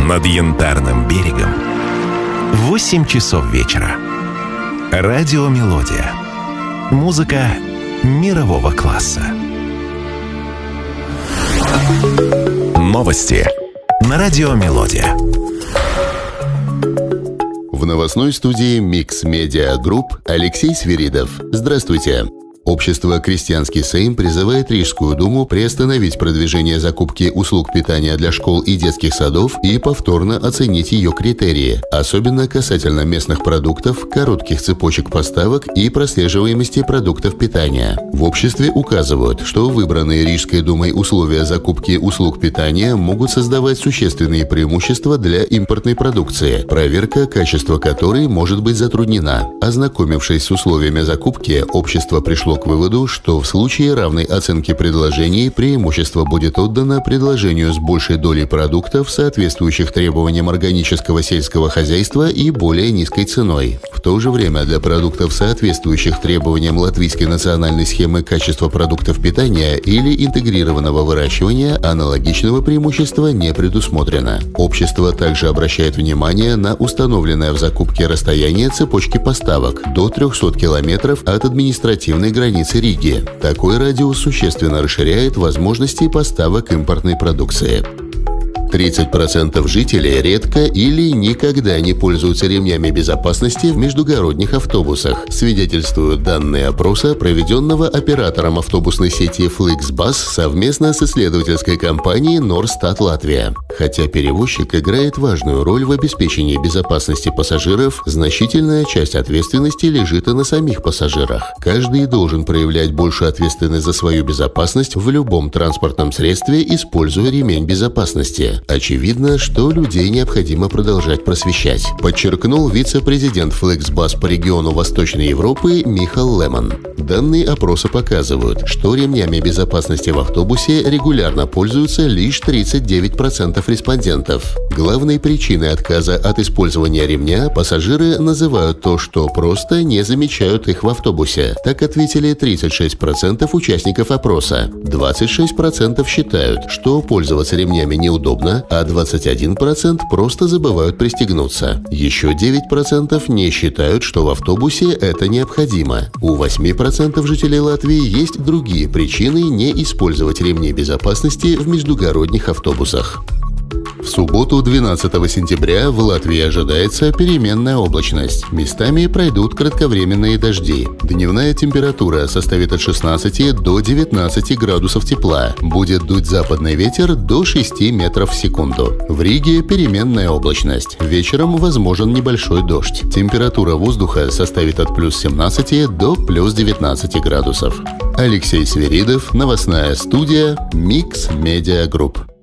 над Янтарным берегом в 8 часов вечера. Радиомелодия. Музыка мирового класса. Новости на Радиомелодия. В новостной студии Mix Media Group Алексей Свиридов. Здравствуйте. Общество «Крестьянский Сейм» призывает Рижскую думу приостановить продвижение закупки услуг питания для школ и детских садов и повторно оценить ее критерии, особенно касательно местных продуктов, коротких цепочек поставок и прослеживаемости продуктов питания. В обществе указывают, что выбранные Рижской думой условия закупки услуг питания могут создавать существенные преимущества для импортной продукции, проверка качества которой может быть затруднена. Ознакомившись с условиями закупки, общество пришло к выводу, что в случае равной оценки предложений преимущество будет отдано предложению с большей долей продуктов, соответствующих требованиям органического сельского хозяйства и более низкой ценой. В то же время для продуктов, соответствующих требованиям латвийской национальной схемы качества продуктов питания или интегрированного выращивания, аналогичного преимущества не предусмотрено. Общество также обращает внимание на установленное в закупке расстояние цепочки поставок до 300 километров от административной границы Риги. Такой радиус существенно расширяет возможности поставок импортной продукции. 30% жителей редко или никогда не пользуются ремнями безопасности в междугородних автобусах, свидетельствуют данные опроса, проведенного оператором автобусной сети Flixbus совместно с исследовательской компанией Norstat Латвия. Хотя перевозчик играет важную роль в обеспечении безопасности пассажиров, значительная часть ответственности лежит и на самих пассажирах. Каждый должен проявлять большую ответственность за свою безопасность в любом транспортном средстве, используя ремень безопасности. Очевидно, что людей необходимо продолжать просвещать, подчеркнул вице-президент Flixbus по региону Восточной Европы Михал Лемон. Данные опроса показывают, что ремнями безопасности в автобусе регулярно пользуются лишь 39% респондентов. Главной причиной отказа от использования ремня пассажиры называют то, что просто не замечают их в автобусе. Так ответили 36% участников опроса. 26% считают, что пользоваться ремнями неудобно, а 21% просто забывают пристегнуться. Еще 9% не считают, что в автобусе это необходимо. У 8% жителей Латвии есть другие причины не использовать ремни безопасности в междугородних автобусах. В субботу, 12 сентября, в Латвии ожидается переменная облачность. Местами пройдут кратковременные дожди. Дневная температура составит от 16 до 19 градусов тепла. Будет дуть западный ветер до 6 метров в секунду. В Риге переменная облачность. Вечером возможен небольшой дождь. Температура воздуха составит от плюс 17 до плюс 19 градусов. Алексей Свиридов, новостная студия Mix Media Group.